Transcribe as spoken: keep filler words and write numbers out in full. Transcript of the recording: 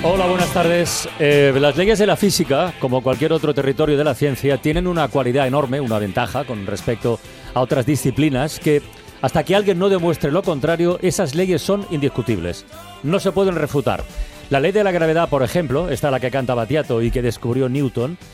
Hola, buenas tardes. Eh, las leyes de la física, como cualquier otro territorio de la ciencia, tienen una cualidad enorme, una ventaja con respecto a otras disciplinas, que hasta que alguien no demuestre lo contrario, esas leyes son indiscutibles. No se pueden refutar. La ley de la gravedad, por ejemplo, esta la que canta Battiato y que descubrió Newton,